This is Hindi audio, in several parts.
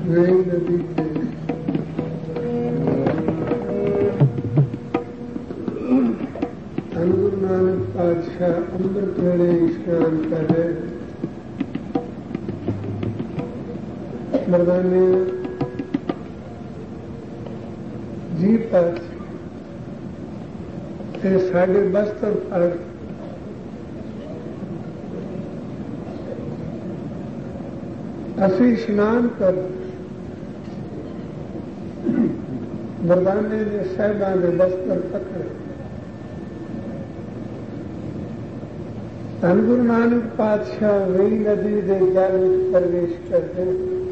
वेई नदी के धन गुरु नानक पातशाह अमृत वेले स्नान कर रहे। मर्दाने जी पास साढ़े बस्तर पर असी स्नान कर मर्दाने ने साहबा ने बस्तर पकड़े। धन गुरु नानक पातशाह वेई नदी के जल में प्रवेश करते।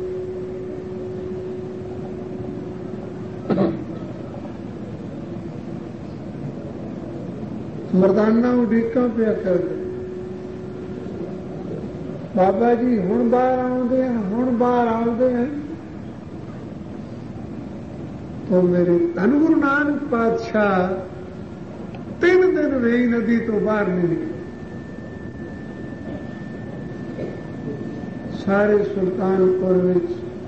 मरदाना उड़ीका पिया कर दे। बाबा जी हुण बाहर आउंदे हैं, हुण बाहर आउंदे हैं। तो मेरे धन गुरु नानक पातशाह 3 दिन वेई नदी तो बाहर नहीं निकले। सारे सुल्तानपुर विच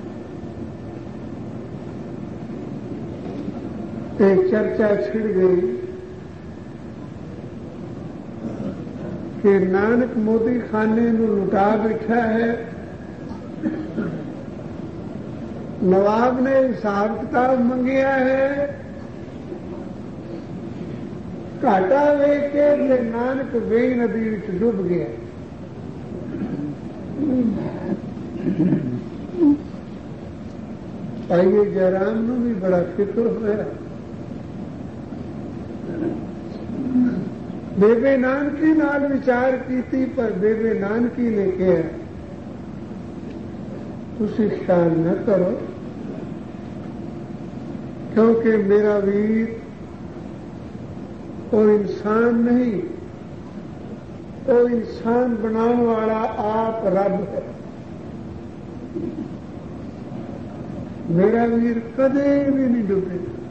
एक चर्चा छिड़ गई कि नानक मोदी खाने नूं लुटा बैठा है। नवाब ने हिसाब किताब मंगिया है। घाटा वेख के नानक वेई नदी विच डुब गया। भाई जयराम नूं भी बड़ा फिक्र होया। बेबे नानकी नाल विचार कीती पर बेबे नानकी ने कहा तुसी ख्याल न करो क्योंकि मेरा वीर वो इंसान नहीं, वो इंसान बनाने वाला आप रब है। मेरा वीर कदे भी नहीं डूबेगा।